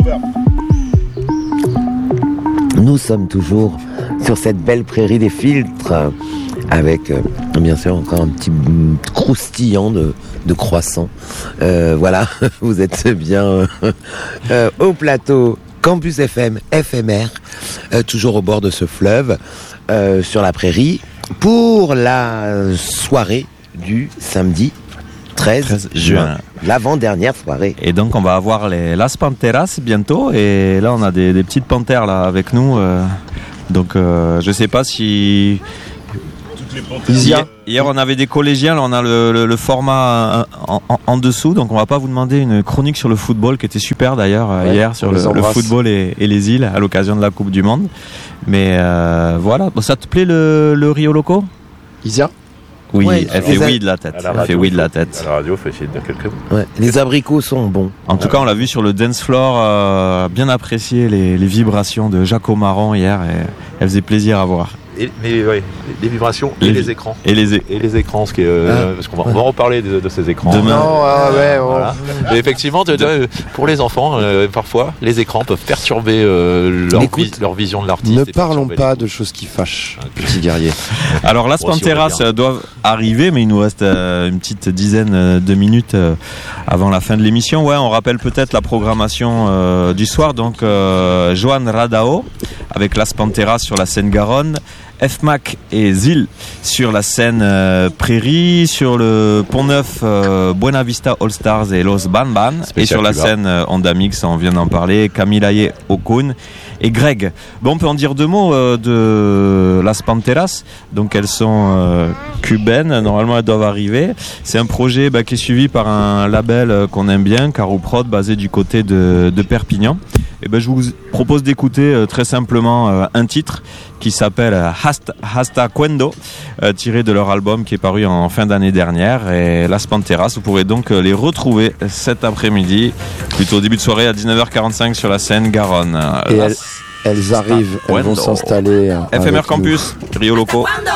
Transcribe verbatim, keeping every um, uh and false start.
Nous sommes toujours sur cette belle prairie des filtres, avec euh, bien sûr encore un petit croustillant de, de croissants. Euh, voilà, vous êtes bien euh, euh, au plateau Campus F M, F M R, euh, toujours au bord de ce fleuve, euh, sur la prairie, pour la soirée du samedi treize juin, l'avant-dernière soirée. Et donc on va avoir les Las Panteras bientôt, et là on a des, des petites panthères là avec nous, euh, donc euh, je sais pas si... Hier, hier on avait des collégiens, là on a le, le, le format en, en, en dessous, donc on va pas vous demander une chronique sur le football qui était super d'ailleurs ouais, hier sur le, le football et, et les îles à l'occasion de la Coupe du Monde. Mais euh, voilà, bon, ça te plaît le, le Rio Loco, Isia? Oui, ouais, elle fait oui de la tête. Elle fait oui de la tête. À la radio, faut essayer de dire quelques mots. Ouais, les abricots sont bons. En tout cas, on l'a vu sur le dance floor, euh, bien apprécié les, les vibrations de Jaco Marron hier, et elle faisait plaisir à voir. Et, mais ouais, les vibrations et les, les écrans. Et les, é- et les écrans, ce qui est, euh, ah, parce qu'on va, on va reparler de, de ces écrans. Demain. Non, ah ouais, oh. Voilà. Et effectivement, de, de, pour les enfants, euh, parfois, les écrans peuvent perturber euh, leur, vi- leur vision de l'artiste. Ne parlons pas de choses qui fâchent, okay. Petit guerrier. Alors, Las Panteras doivent arriver, mais il nous reste euh, une petite dizaine de minutes euh, avant la fin de l'émission. Ouais, on rappelle peut-être la programmation euh, du soir. Donc, euh, Joan Radao avec Las Panteras sur la scène Garonne. F M A C et Zil sur la scène euh, Prairie, sur le Pont Neuf euh, Buena Vista All Stars et Los Ban Ban, et sur la scène euh, Honda Mix, on vient d'en parler, Camilaye Okun et Greg. Bon, on peut en dire deux mots euh, de Las Panteras. Donc elles sont euh, cubaines, normalement elles doivent arriver. C'est un projet bah, qui est suivi par un label euh, qu'on aime bien, Caro Prod, basé du côté de, de Perpignan. Et ben, je vous propose d'écouter euh, très simplement euh, un titre qui s'appelle Hasta, Hasta Cuando, euh, tiré de leur album qui est paru en fin d'année dernière. Et Las Panteras, vous pourrez donc euh, les retrouver cet après-midi, plutôt au début de soirée à dix-neuf heures quarante-cinq sur la scène Garonne. Et elles, elles arrivent, elles vont s'installer. F M R Campus, Rio Loco. Cuando